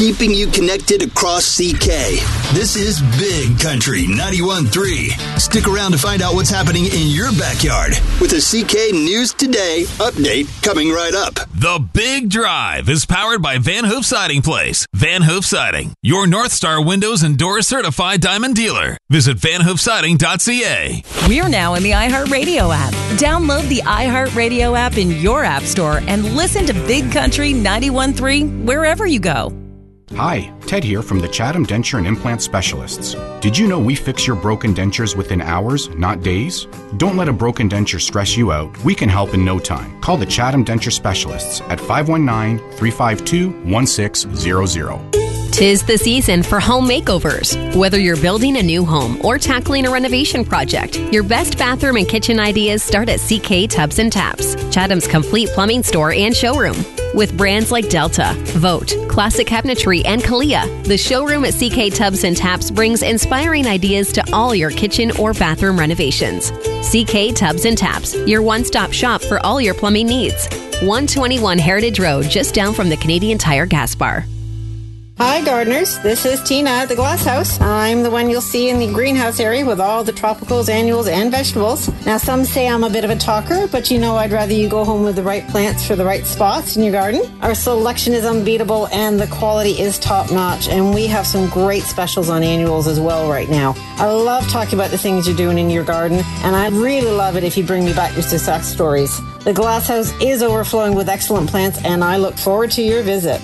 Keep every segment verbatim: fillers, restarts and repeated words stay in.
keeping you connected across C K. This is Big Country ninety-one point three. Stick around to find out what's happening in your backyard with a C K News Today update coming right up. The Big Drive is powered by Van Hoof Siding Place. Van Hoof Siding, your North Star Windows and Doors certified diamond dealer. Visit van hoof siding dot c a. We're now in the iHeartRadio app. Download the iHeartRadio app in your app store and listen to Big Country ninety-one point three wherever you go. Hi, Ted here from the Chatham Denture and Implant Specialists. Did you know we fix your broken dentures within hours, not days? Don't let a broken denture stress you out. We can help in no time. Call the Chatham Denture Specialists at five one nine, three five two, one six zero zero. Tis the season for home makeovers. Whether you're building a new home or tackling a renovation project, your best bathroom and kitchen ideas start at C K Tubs and Taps, Chatham's complete plumbing store and showroom. With brands like Delta, Vote, Classic Cabinetry, and Kalia, the showroom at C K Tubs and Taps brings inspiring ideas to all your kitchen or bathroom renovations. C K Tubs and Taps, your one-stop shop for all your plumbing needs. one twenty-one Heritage Road, just down from the Canadian Tire gas bar. Hi gardeners, this is Tina at the Glass House. I'm the one you'll see in the greenhouse area with all the tropicals, annuals, and vegetables. Now some say I'm a bit of a talker, but you know I'd rather you go home with the right plants for the right spots in your garden. Our selection is unbeatable and the quality is top notch, and we have some great specials on annuals as well right now. I love talking about the things you're doing in your garden, and I really love it if you bring me back your success stories. The Glass House is overflowing with excellent plants, and I look forward to your visit.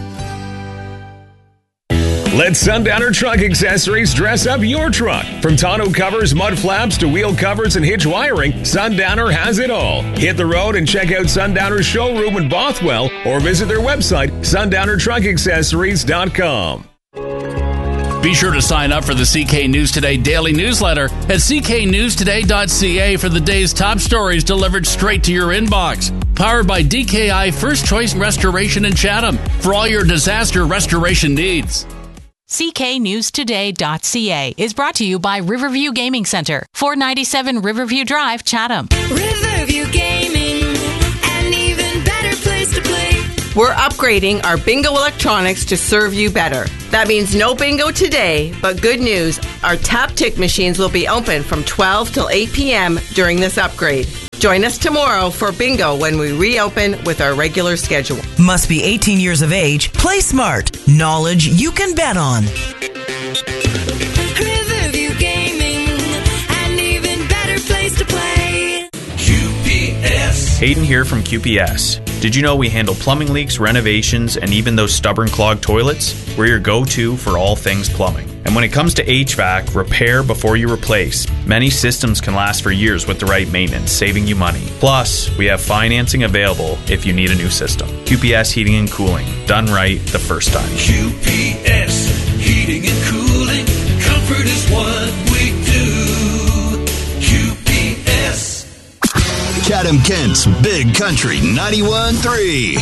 Let Sundowner Truck Accessories dress up your truck. From tonneau covers, mud flaps, to wheel covers and hitch wiring, Sundowner has it all. Hit the road and check out Sundowner's showroom in Bothwell or visit their website, sundowner truck accessories dot com. Be sure to sign up for the C K News Today daily newsletter at c k news today dot c a for the day's top stories delivered straight to your inbox. Powered by D K I First Choice Restoration in Chatham for all your disaster restoration needs. c k news today dot c a is brought to you by Riverview Gaming Center, four ninety-seven Riverview Drive, Chatham. Riverview Gaming, an even better place to play. We're upgrading our bingo electronics to serve you better. That means no bingo today, but good news, our tap tick machines will be open from twelve till eight p.m. during this upgrade. Join us tomorrow for bingo when we reopen with our regular schedule. Must be eighteen years of age. Play smart. Knowledge you can bet on. Riverview Gaming, an even better place to play. Q P S. Hayden here from Q P S. Did you know we handle plumbing leaks, renovations, and even those stubborn clogged toilets? We're your go-to for all things plumbing. And when it comes to H V A C, repair before you replace. Many systems can last for years with the right maintenance, saving you money. Plus, we have financing available if you need a new system. Q P S Heating and Cooling. Done right the first time. Q P S Heating and Cooling. Comfort is what we do. Q P S. Chatham Kent's Big Country ninety-one point three.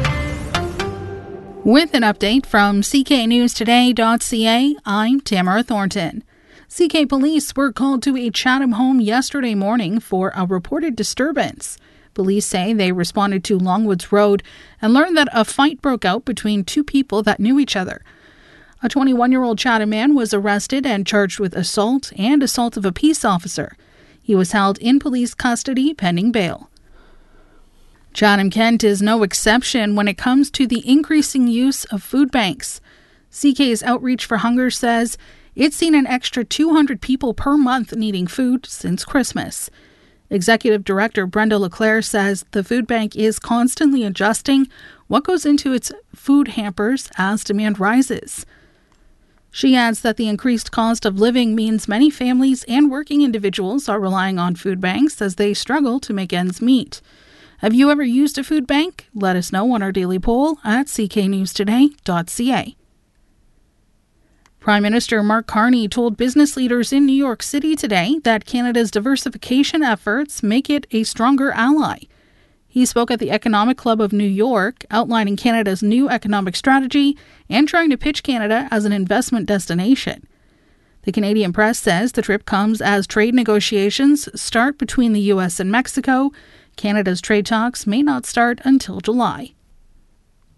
With an update from c k news today dot c a, I'm Tamara Thornton. C K police were called to a Chatham home yesterday morning for a reported disturbance. Police say they responded to Longwoods Road and learned that a fight broke out between two people that knew each other. A twenty-one-year-old Chatham man was arrested and charged with assault and assault of a peace officer. He was held in police custody pending bail. Chatham Kent is no exception when it comes to the increasing use of food banks. C K's Outreach for Hunger says it's seen an extra two hundred people per month needing food since Christmas. Executive Director Brenda LeClaire says the food bank is constantly adjusting what goes into its food hampers as demand rises. She adds that the increased cost of living means many families and working individuals are relying on food banks as they struggle to make ends meet. Have you ever used a food bank? Let us know on our daily poll at c k news today dot c a. Prime Minister Mark Carney told business leaders in New York City today that Canada's diversification efforts make it a stronger ally. He spoke at the Economic Club of New York, outlining Canada's new economic strategy and trying to pitch Canada as an investment destination. The Canadian press says the trip comes as trade negotiations start between the U S and Mexico. Canada's trade talks may not start until July.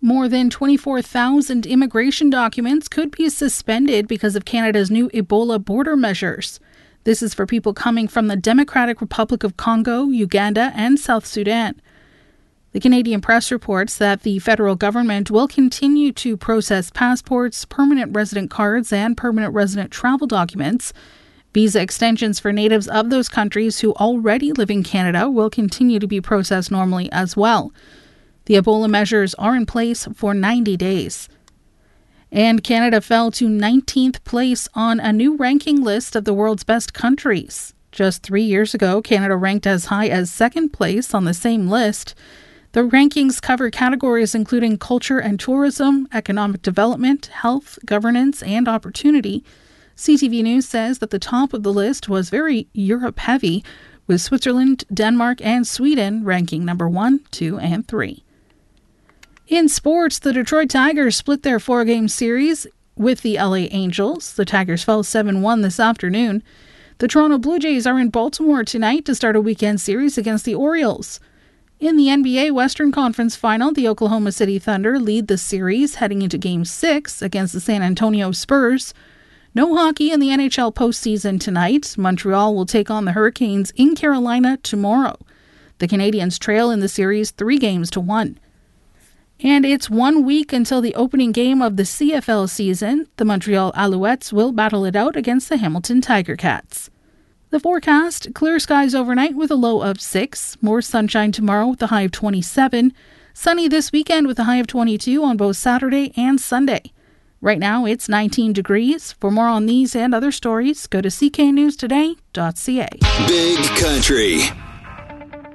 More than twenty-four thousand immigration documents could be suspended because of Canada's new Ebola border measures. This is for people coming from the Democratic Republic of Congo, Uganda, and South Sudan. The Canadian Press reports that the federal government will continue to process passports, permanent resident cards, and permanent resident travel documents. Visa extensions for natives of those countries who already live in Canada will continue to be processed normally as well. The Ebola measures are in place for ninety days. And Canada fell to nineteenth place on a new ranking list of the world's best countries. Just three years ago, Canada ranked as high as second place on the same list. The rankings cover categories including culture and tourism, economic development, health, governance, and opportunity. C T V News says that the top of the list was very Europe-heavy, with Switzerland, Denmark, and Sweden ranking number one, two, and three. In sports, the Detroit Tigers split their four-game series with the L A Angels. The Tigers fell seven one this afternoon. The Toronto Blue Jays are in Baltimore tonight to start a weekend series against the Orioles. In the N B A Western Conference Final, the Oklahoma City Thunder lead the series heading into Game six against the San Antonio Spurs. No hockey in the N H L postseason tonight. Montreal will take on the Hurricanes in Carolina tomorrow. The Canadiens trail in the series three games to one. And it's one week until the opening game of the C F L season. The Montreal Alouettes will battle it out against the Hamilton Tiger Cats. The forecast, clear skies overnight with a low of six. More sunshine tomorrow with a high of twenty-seven. Sunny this weekend with a high of twenty-two on both Saturday and Sunday. Right now, it's nineteen degrees. For more on these and other stories, go to c k news today dot c a. Big Country.